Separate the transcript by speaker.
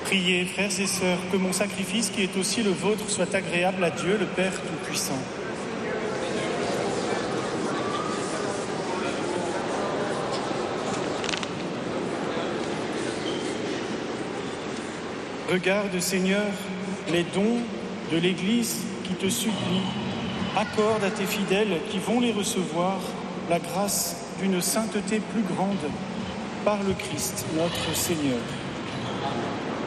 Speaker 1: Priez, frères et sœurs, que mon sacrifice, qui est aussi le vôtre, soit agréable à Dieu, le Père Tout-Puissant. Regarde, Seigneur, les dons de l'Église qui te supplie. Accorde à tes fidèles qui vont les recevoir la grâce d'une sainteté plus grande par le Christ, notre Seigneur.